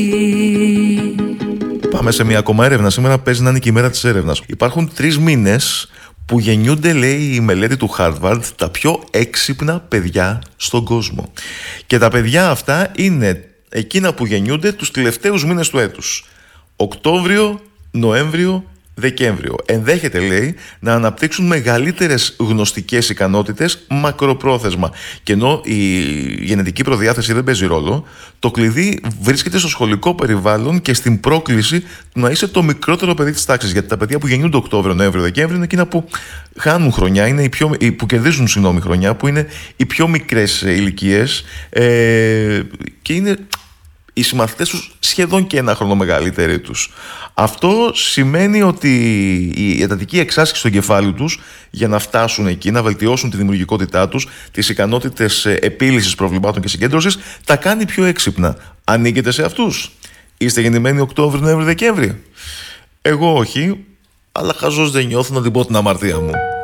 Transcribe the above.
Πάμε σε μια ακόμα έρευνα. Σήμερα παίζει να είναι και η μέρα της έρευνας. Υπάρχουν 3 μήνες που γεννιούνται, λέει η μελέτη του Harvard, τα πιο έξυπνα παιδιά στον κόσμο. Και τα παιδιά αυτά είναι εκείνα που γεννιούνται τους τελευταίους μήνες του έτους. Οκτώβριο, Νοέμβριο, Δεκέμβριο. Ενδέχεται, λέει, να αναπτύξουν μεγαλύτερες γνωστικές ικανότητες μακροπρόθεσμα. Και ενώ η γενετική προδιάθεση δεν παίζει ρόλο, το κλειδί βρίσκεται στο σχολικό περιβάλλον και στην πρόκληση του να είσαι το μικρότερο παιδί της τάξης. Γιατί τα παιδιά που γεννιούνται Οκτώβριο, Νοέμβριο, Δεκέμβριο είναι εκείνα που χάνουν χρονιά, είναι που κερδίζουν χρονιά, που είναι οι πιο μικρές ηλικίες και είναι οι συμμαθητές τους σχεδόν και 1 χρόνο μεγαλύτεροι τους. Αυτό σημαίνει ότι η εντατική εξάσκηση στο κεφάλι τους για να φτάσουν εκεί, να βελτιώσουν τη δημιουργικότητά τους, τις ικανότητες επίλυσης προβλημάτων και συγκέντρωσης, τα κάνει πιο έξυπνα. Ανήκετε σε αυτούς? Είστε γεννημένοι Οκτώβριο, Νοέμβριο, Δεκέμβριο? Εγώ όχι, αλλά χαζός δεν νιώθω να την πω την αμαρτία μου.